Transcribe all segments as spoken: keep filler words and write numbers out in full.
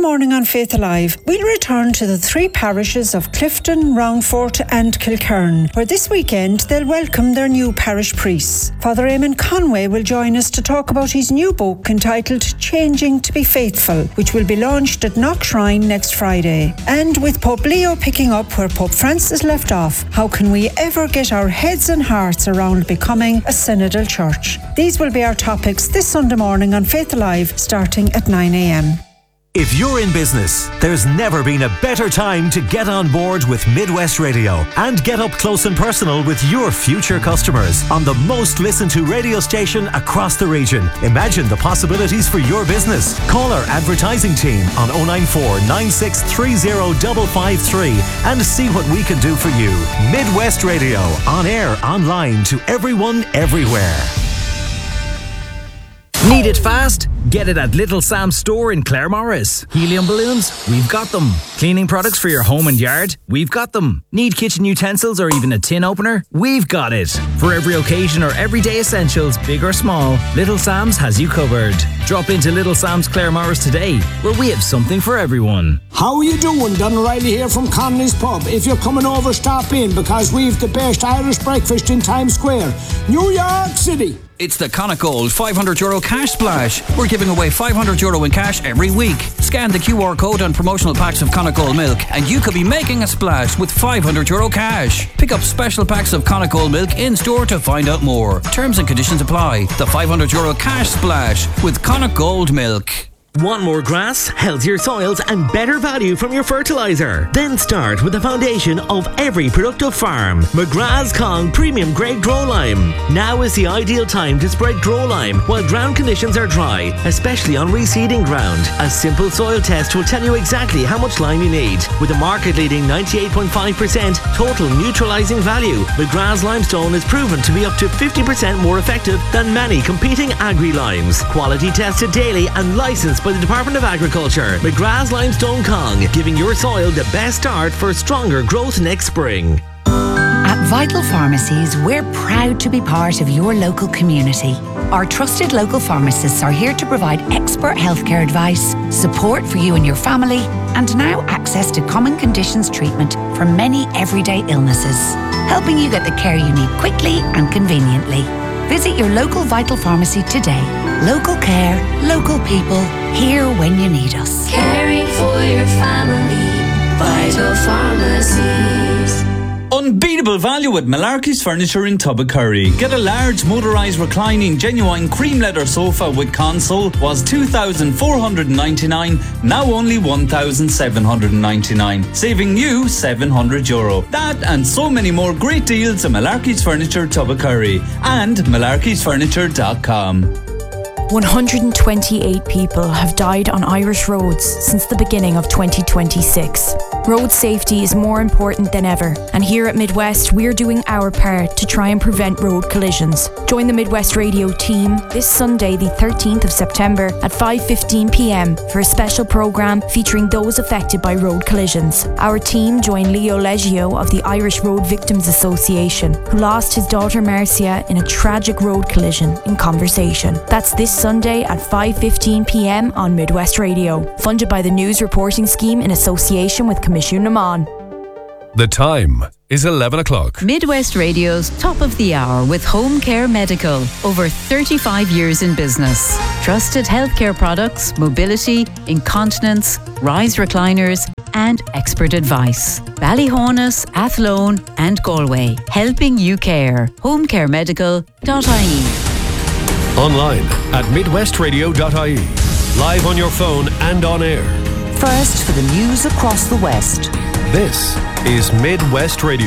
morning on Faith Alive, we'll return to the three parishes of Clifton, Roundfort and Kilkern, where this weekend they'll welcome their new parish priests. Father Eamon Conway will join us to talk about his new book entitled Changing to be Faithful, which will be launched at Knock Shrine next Friday. And with Pope Leo picking up where Pope Francis left off, how can we ever get our heads and hearts around becoming a synodal church? These will be our topics this Sunday morning on Faith Alive, starting at nine a.m. If you're in business, there's never been a better time to get on board with Midwest Radio and get up close and personal with your future customers on the most listened to radio station across the region. Imagine the possibilities for your business. Call our advertising team on oh nine four, nine six three oh, five five three and see what we can do for you. Midwest Radio, on air, online, to everyone, everywhere. Need it fast? Get it at Little Sam's store in Claremorris. Helium balloons? We've got them. Cleaning products for your home and yard? We've got them. Need kitchen utensils or even a tin opener? We've got it. For every occasion or everyday essentials, big or small, Little Sam's has you covered. Drop into Little Sam's Claremorris today, where we have something for everyone. How are you doing? Don O'Reilly here from Connolly's Pub. If you're coming over, stop in, because we've the best Irish breakfast in Times Square, New York City. It's the Connacht five hundred euro cash splash. We're giving away five hundred euro in cash every week. Scan the Q R code on promotional packs of Connacht milk and you could be making a splash with five hundred euro cash. Pick up special packs of Connacht milk in store to find out more. Terms and conditions apply. The five hundred euro cash splash with Connacht Gold Milk. Want more grass, healthier soils and better value from your fertiliser? Then start with the foundation of every productive farm. McGrath's Kong Premium Grade Grow Lime. Now is the ideal time to spread Grow Lime while ground conditions are dry, especially on reseeding ground. A simple soil test will tell you exactly how much lime you need. With a market-leading ninety-eight point five percent total neutralising value, McGrath's Limestone is proven to be up to fifty percent more effective than many competing agri-limes. Quality tested daily and licensed by the Department of Agriculture. McGrath's Limestone Kong, giving your soil the best start for stronger growth next spring. At Vital Pharmacies, we're proud to be part of your local community. Our trusted local pharmacists are here to provide expert healthcare advice, support for you and your family, and now access to common conditions treatment for many everyday illnesses, helping you get the care you need quickly and conveniently. Visit your local Vital Pharmacy today. Local care, local people, here when you need us. Caring for your family, Vital Pharmacies. Unbeatable value at Malarkey's Furniture in Tubbercurry. Get a large motorised reclining genuine cream leather sofa with console was two thousand four hundred ninety-nine, now only one thousand seven hundred ninety-nine, saving you seven hundred euro. That and so many more great deals at Malarkey's Furniture Tubbercurry and malarkeys furniture dot com. one hundred twenty-eight people have died on Irish roads since the beginning of twenty twenty-six. Road safety is more important than ever, and here at Midwest we're doing our part to try and prevent road collisions. Join the Midwest Radio team this Sunday the thirteenth of September at five fifteen p.m. for a special programme featuring those affected by road collisions. Our team joined Leo Leggio of the Irish Road Victims Association, who lost his daughter Marcia in a tragic road collision, in conversation. That's this Sunday at five fifteen p.m. on Midwest Radio, funded by the News Reporting Scheme in association with Commission Naman. The time is eleven o'clock. Midwest Radio's Top of the Hour with Home Care Medical. Over thirty-five years in business. Trusted healthcare products, mobility, incontinence, rise recliners and expert advice. Ballyhonus, Athlone and Galway. Helping you care. home care medical dot I E. Online at midwest radio dot I E. Live on your phone and on air. First for the news across the West. This is Midwest Radio.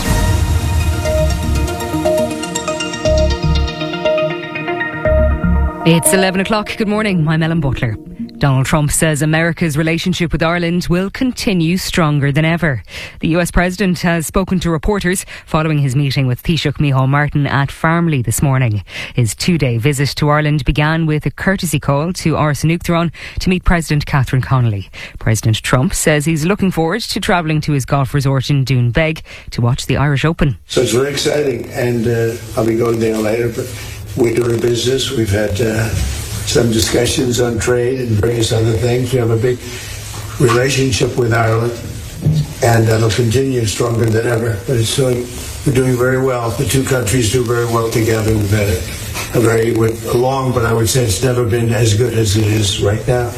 It's eleven o'clock. Good morning. I'm Ellen Butler. Donald Trump says America's relationship with Ireland will continue stronger than ever. The U S President has spoken to reporters following his meeting with Taoiseach Micheál Martin at Farmley this morning. His two-day visit to Ireland began with a courtesy call to Áras an Uachtaráin to meet President Catherine Connolly. President Trump says he's looking forward to travelling to his golf resort in Doonbeg to watch the Irish Open. So it's very exciting, and uh, I'll be going there later, but we're doing business. We've had... Uh some discussions on trade and various other things. We have a big relationship with Ireland, and that'll continue stronger than ever. But it's doing, we're doing very well. The two countries do very well together. We've had a, a very long, but I would say it's never been as good as it is right now.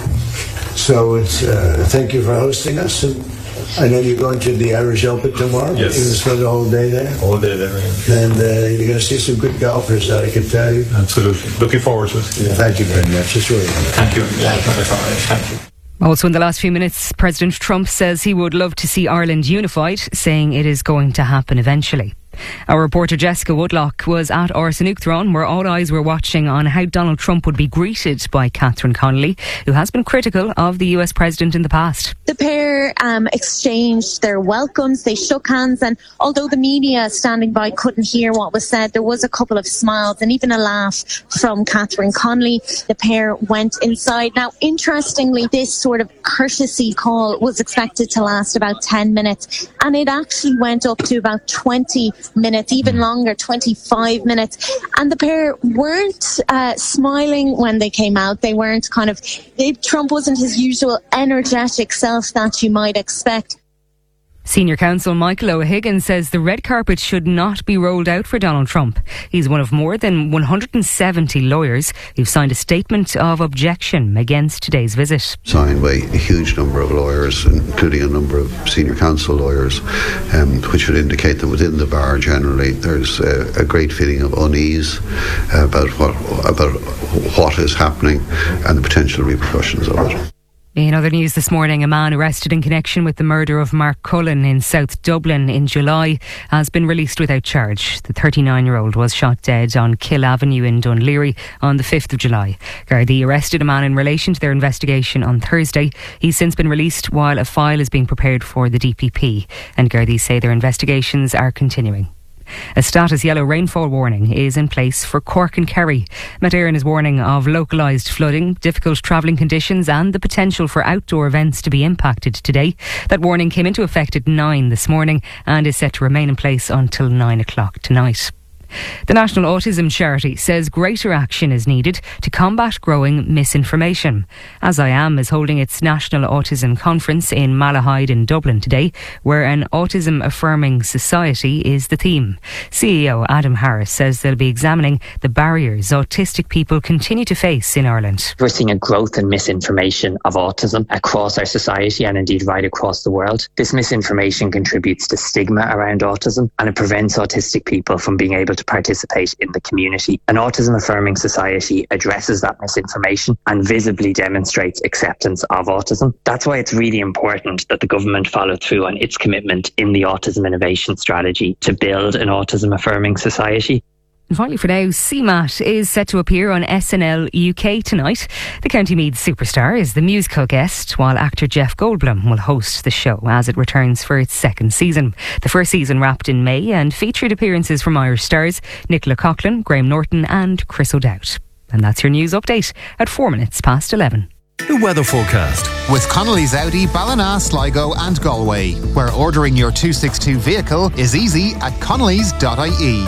So it's uh, thank you for hosting us. And I know you're going to the Irish Open tomorrow. Yes. You're going to spend the whole day there. All day there. Yeah. And uh, you're going to see some good golfers, I can tell you. Absolutely. Looking forward to it. Yeah. Thank you very much. It's really nice. Thank you. Yeah, thank you. Also in the last few minutes, President Trump says he would love to see Ireland unified, saying it is going to happen eventually. Our reporter Jessica Woodlock was at Ársa Uachtaráin, where all eyes were watching on how Donald Trump would be greeted by Catherine Connolly, who has been critical of the U S president in the past. The pair um, exchanged their welcomes, they shook hands, and although the media standing by couldn't hear what was said, there was a couple of smiles and even a laugh from Catherine Connolly. The pair went inside. Now, interestingly, this sort of courtesy call was expected to last about ten minutes, and it actually went up to about twenty minutes, even longer, twenty-five minutes. And the pair weren't uh, smiling when they came out. They weren't kind of, they, Trump wasn't his usual energetic self that you might expect. Senior counsel Michael O'Higgins says the red carpet should not be rolled out for Donald Trump. He's one of more than one hundred seventy lawyers who've signed a statement of objection against today's visit. Signed by a huge number of lawyers, including a number of senior counsel lawyers, um, which would indicate that within the bar generally there's a, a great feeling of unease about what, about what is happening and the potential repercussions of it. In other news this morning, a man arrested in connection with the murder of Mark Cullen in South Dublin in July has been released without charge. The thirty-nine-year-old was shot dead on Kill Avenue in Dunleary on the fifth of July. Gardaí arrested a man in relation to their investigation on Thursday. He's since been released while a file is being prepared for the D P P, and Gardaí say their investigations are continuing. A status yellow rainfall warning is in place for Cork and Kerry. Met Éireann is warning of localised flooding, difficult travelling conditions and the potential for outdoor events to be impacted today. That warning came into effect at nine this morning and is set to remain in place until nine o'clock tonight. The National Autism Charity says greater action is needed to combat growing misinformation. As I Am is holding its National Autism Conference in Malahide in Dublin today, where an autism affirming society is the theme. C E O Adam Harris says they'll be examining the barriers autistic people continue to face in Ireland. We're seeing a growth in misinformation of autism across our society and indeed right across the world. This misinformation contributes to stigma around autism, and it prevents autistic people from being able to to participate in the community. An autism affirming society addresses that misinformation and visibly demonstrates acceptance of autism. That's why it's really important that the government follow through on its commitment in the Autism Innovation Strategy to build an autism affirming society. And finally for now, C MAT is set to appear on S N L U K tonight. The County Meath superstar is the musical guest, while actor Jeff Goldblum will host the show as it returns for its second season. The first season wrapped in May and featured appearances from Irish stars Nicola Coughlan, Graham Norton and Chris O'Dowd. And that's your news update at four minutes past eleven. The weather forecast with Connolly's Audi, Ballina, Sligo and Galway, where ordering your two sixty-two vehicle is easy at connellys dot I E.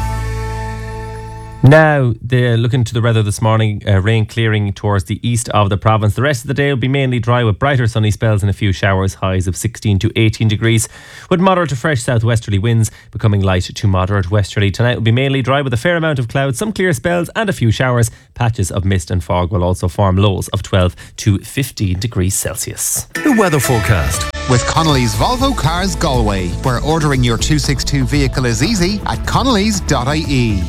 Now, they're looking to the weather this morning, uh, rain clearing towards the east of the province. The rest of the day will be mainly dry with brighter sunny spells and a few showers, highs of sixteen to eighteen degrees, with moderate to fresh southwesterly winds becoming light to moderate westerly. Tonight will be mainly dry with a fair amount of clouds, some clear spells and a few showers. Patches of mist and fog will also form, lows of twelve to fifteen degrees Celsius. The weather forecast with Connolly's Volvo Cars Galway, where ordering your two sixty-two vehicle is easy at connellys dot I E.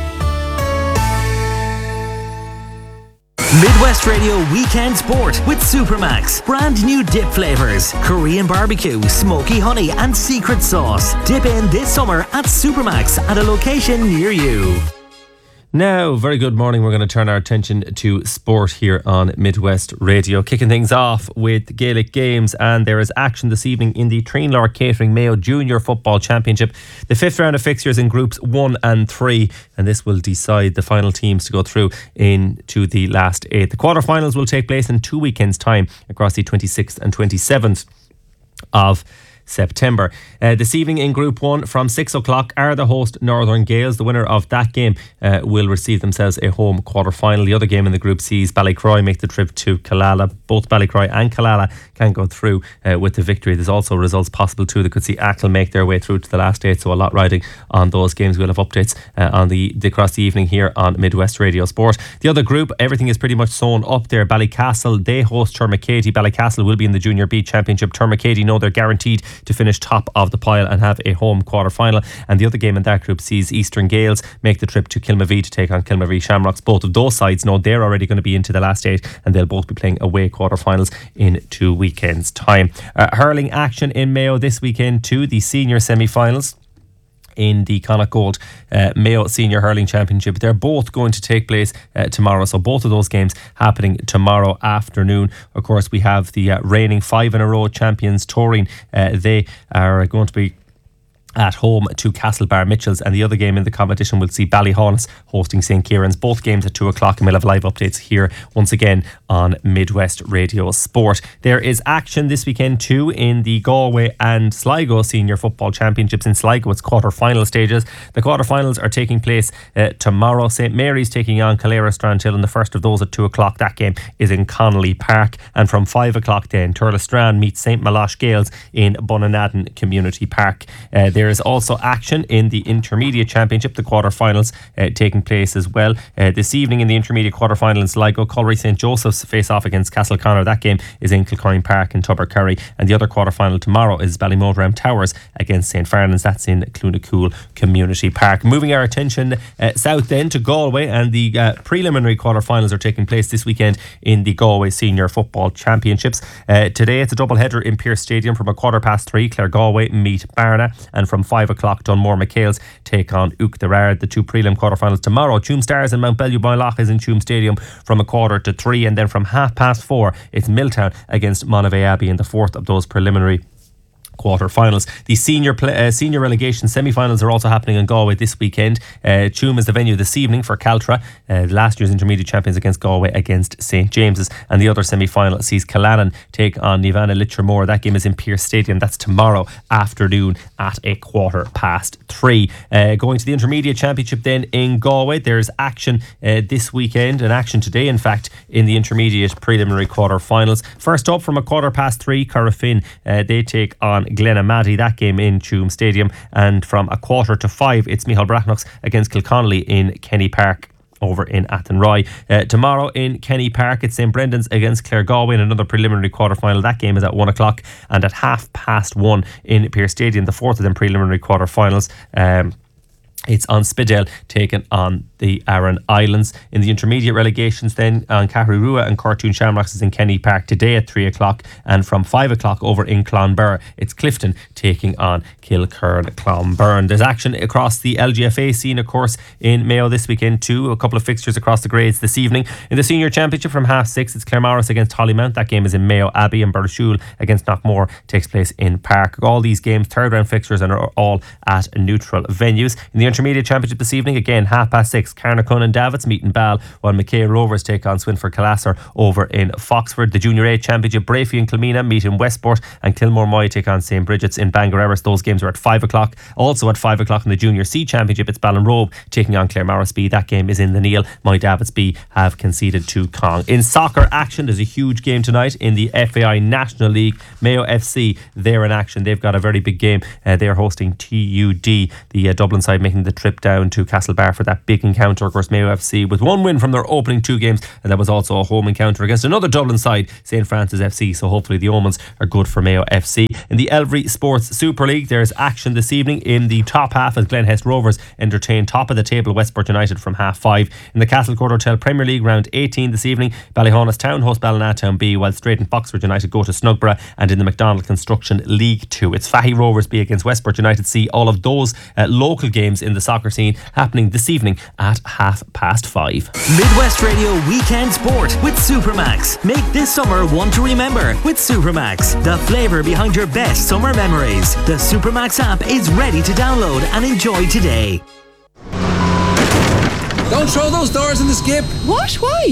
Midwest Radio Weekend Sport with Supermax. Brand new dip flavours, Korean barbecue, smoky honey and secret sauce. Dip in this summer at Supermax at a location near you. Now, very good morning. We're going to turn our attention to sport here on Midwest Radio. Kicking things off with Gaelic games, and there is action this evening in the Treenlaw Catering Mayo Junior Football Championship. The fifth round of fixtures in groups one and three, and this will decide the final teams to go through into the last eight. The quarterfinals will take place in two weekends' time across the twenty-sixth and twenty-seventh of September. Uh, this evening in Group one from six o'clock are the host Northern Gales. The winner of that game uh, will receive themselves a home quarter-final. The other game in the Group sees Ballycroy make the trip to Killala. Both Ballycroy and Killala can go through uh, with the victory. There's also results possible too. They could see Achill make their way through to the last eight, so a lot riding on those games. We'll have updates uh, on the, the across the evening here on Midwest Radio Sport. The other group, everything is pretty much sewn up there. Ballycastle, they host Termacady. Ballycastle will be in the Junior B Championship. Termacady know they're guaranteed to finish top of the pile and have a home quarter final. And the other game in that group sees Eastern Gales make the trip to Kilmavie to take on Kilmavie Shamrocks. Both of those sides know they're already going to be into the last eight, and they'll both be playing away quarter finals in two weekends' time. Uh, hurling action in Mayo this weekend too. The senior semi-finals in the Connacht Gold uh, Mayo Senior Hurling Championship. They're both going to take place uh, tomorrow. So both of those games happening tomorrow afternoon. Of course, we have the uh, reigning five in a row champions Tourine. Uh, they are going to be at home to Castlebar Mitchells, and the other game in the competition will see Ballyhaunis hosting Saint Kieran's. Both games at two o'clock, and we'll have live updates here once again on Midwest Radio Sport. There is action this weekend too in the Galway and Sligo Senior Football Championships. In Sligo, it's quarter-final stages. The quarter-finals are taking place uh, tomorrow. Saint Mary's taking on Calera Strandhill, and the first of those at two o'clock. That game is in Connolly Park, and from five o'clock then, Turlestrand meets Saint Malosh Gales in Bunanadden Community Park. Uh, there is also action in the Intermediate Championship, the quarter-finals uh, taking place as well. Uh, this evening in the Intermediate quarter-final in Sligo, Colry Saint Joseph's face off against Castleconnor. That game is in Kilcoyne Park in Tubbercurry, and the other quarter-final tomorrow is Ballymoteram Towers against Saint Farnans. That's in Clunacool Community Park. Moving our attention uh, south then to Galway, and the uh, preliminary quarter-finals are taking place this weekend in the Galway Senior Football Championships. Uh, today it's a double-header in Pearse Stadium from a quarter past three. Clare Galway meet Barna, and from five o'clock Dunmore McHale's take on Uach the Rard. The two prelim quarterfinals tomorrow, Tuam Stars and Mount Bellew Boyloch is in Tuam Stadium from a quarter to three, and then from half past four it's Milltown against Monavea Abbey in the fourth of those preliminary quarter-finals. The senior play, uh, senior relegation semi-finals are also happening in Galway this weekend. Uh, Tuam is the venue this evening for Caltra, uh, last year's intermediate champions against Galway against Saint James's, and the other semi-final sees Killannon take on Nivana Litchermore. That game is in Pearse Stadium. That's tomorrow afternoon at a quarter past three. Uh, going to the intermediate championship then in Galway, there's action uh, this weekend, and action today in fact in the intermediate preliminary quarter-finals. First up from a quarter past three, Corofin, uh, they take on Glenamady. That game in Tuam Stadium, and from a quarter to five it's Micheál Brachnachs against Kilconnolly in Kenny Park over in Athenry. Uh, tomorrow in Kenny Park it's Saint Brendan's against Clare Galway in another preliminary quarter-final. That game is at one o'clock, and at half past one in Pearse Stadium, the fourth of them preliminary quarter-finals, um, it's on Spidell taking on the Aran Islands. In the intermediate relegations then, on Cahryrua and Cortoon Shamrocks is in Kenny Park today at three o'clock, and from five o'clock over in Clonbur it's Clifton taking on Kilkern Clonburn. There's action across the L G F A scene of course in Mayo this weekend too. A couple of fixtures across the grades this evening. In the senior championship from half six it's Claremorris against Hollymount. That game is in Mayo Abbey, and Burrishoole against Knockmore takes place in Park. All these games third round fixtures and are all at neutral venues. In the intermediate championship this evening, again half past six, Carnarcon and Davits meet in Ball, while McKay Rovers take on Swinford Calasser over in Foxford. The Junior A Championship, Brafey and Kilmina meet in Westport, and Kilmore Moy take on Saint Bridget's in Bangor Erris. Those games are at five o'clock. Also at five o'clock in the Junior C Championship it's Ballinrobe taking on Claremorris B. That game is in the Neil. Moy Davits B have conceded to Cong. In soccer action, there's a huge game tonight in the F A I National League. Mayo F C, they're in action. They've got a very big game. Uh, they're hosting T U D, the uh, Dublin side making the trip down to Castlebar for that big encounter. Of course, Mayo F C with one win from their opening two games, and that was also a home encounter against another Dublin side, Saint Francis F C. So hopefully the omens are good for Mayo F C. In the Elvery Sports Super League, there's action this evening in the top half as Glenhest Rovers entertain top of the table Westport United from half five. In the Castlecourt Hotel Premier League round eighteen this evening, Ballyhaunis Town host Ballinatown B, while Straight and Foxford United go to Snugborough. And in the McDonald Construction League two, it's Fahy Rovers B against Westport United C. All of those uh, local games in the soccer scene happening this evening at half past five. Midwest Radio Weekend Sport with Supermax. Make this summer one to remember with Supermax, the flavour behind your best summer memories. The Supermax app is ready to download and enjoy today. Don't throw those doors in the skip. What? Why?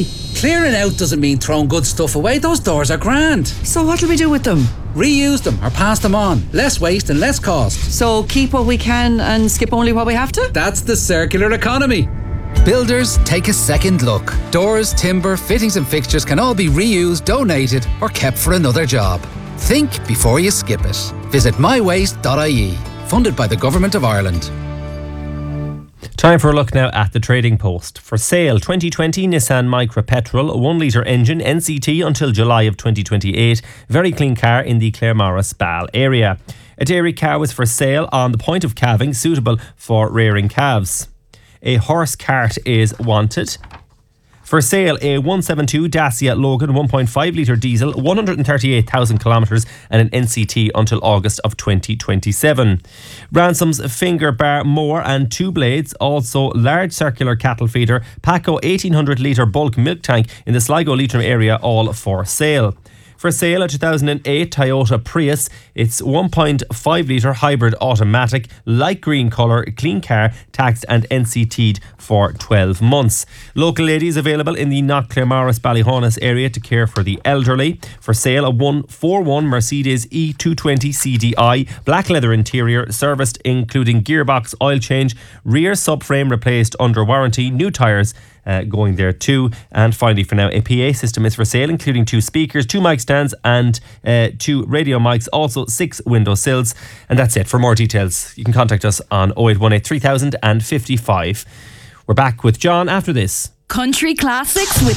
Clearing out doesn't mean throwing good stuff away. Those doors are grand. So what'll we do with them? Reuse them or pass them on. Less waste and less cost. So keep what we can and skip only what we have to? That's the circular economy. Builders, take a second look. Doors, timber, fittings and fixtures can all be reused, donated or kept for another job. Think before you skip it. Visit my waste dot I E. Funded by the Government of Ireland. Time for a look now at the Trading Post. For sale, twenty twenty Nissan Micra Petrol, one litre engine, N C T until July of twenty twenty-eight. Very clean car in the Claremorris Spal area. A dairy cow is for sale on the point of calving, suitable for rearing calves. A horse cart is wanted. For sale, a one seventy-two Dacia Logan one point five litre diesel, one hundred thirty-eight thousand kilometres and an N C T until August of twenty twenty-seven. Ransom's finger bar mower and two blades, also large circular cattle feeder, Paco eighteen hundred litre bulk milk tank in the Sligo Leitrim area, all for sale. For sale, a two thousand eight Toyota Prius. It's one point five litre hybrid automatic, light green colour, clean car, taxed and N C T'd for twelve months. Local ladies available in the Knock Claremorris Ballyhonus area to care for the elderly. For sale, a one forty-one Mercedes E two twenty C D I, black leather interior, serviced including gearbox, oil change, rear subframe replaced under warranty, new tyres Uh, going there too. And finally, for now, a P A system is for sale, including two speakers, two mic stands and uh, two radio mics, also six window sills. And that's it. For more details, you can contact us on oh eight one eight, three thousand and fifty-five. We're back with John after this. Country classics with